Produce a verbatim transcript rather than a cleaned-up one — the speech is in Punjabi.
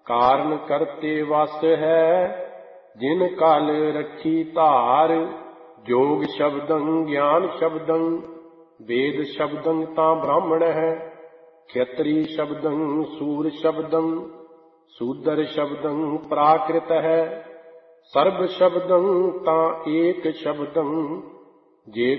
ਕਾਰਨ ਕਰਤੇ ਵਸ ਹੈ, ਜਿਨ ਕਲ ਰੱਖੀ ਧਾਰ। ਜੋਗ ਸ਼ਬਦੰ ਗਿਆਨ ਸ਼ਬਦੰ, ਵੇਦ ਸ਼ਬਦੰ ਤਾਂ ਬ੍ਰਾਹਮਣ ਹੈ। ਖੇਤਰੀ ਸ਼ਬਦੰ ਸੂਰ ਸ਼ਬਦੰ, ਸੂਦਰ ਸ਼ਬਦੰ ਪ੍ਰਾਕ੍ਰਿਤ ਹੈ। ਸਰਬ ਸ਼ਬਦੰ ਤਾਂ ਏਕ ਸ਼ਬਦੰ, ਜੇ